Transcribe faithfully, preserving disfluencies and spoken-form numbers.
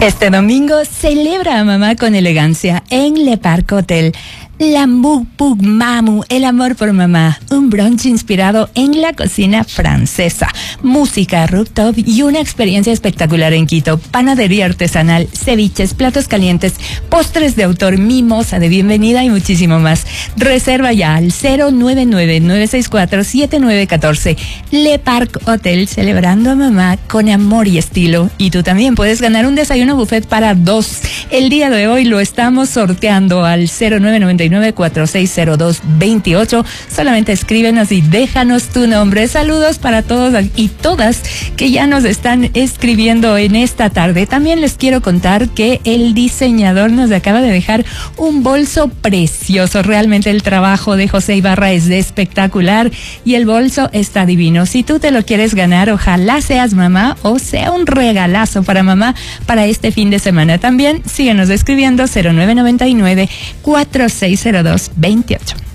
Este domingo celebra a mamá con elegancia en Le Parc Hotel. L'Amour pour Mamu, el amor por mamá, un brunch inspirado en la cocina francesa, música rooftop y una experiencia espectacular en Quito, panadería artesanal, ceviches, platos calientes, postres de autor, mimosa de bienvenida y muchísimo más. Reserva ya al cero nueve nueve, nueve seis cuatro, siete nueve uno cuatro. Le Parc Hotel, celebrando a mamá con amor y estilo. Y tú también puedes ganar un desayuno buffet para dos. El día de hoy lo estamos sorteando al cero nueve nueve nueve, cuatro seis cero dos, dos ocho. Solamente escríbenos y déjanos tu nombre. Saludos para todos y todas que ya nos están escribiendo en esta tarde. También les quiero contar que el diseñador nos acaba de dejar un bolso precioso. Realmente el trabajo de José Ibarra es de espectacular y el bolso está divino. Si tú te lo quieres ganar, ojalá seas mamá o sea un regalazo para mamá para este fin de semana. También síguenos escribiendo cero nueve nueve nueve, cuatro seis cero dos, dos ocho.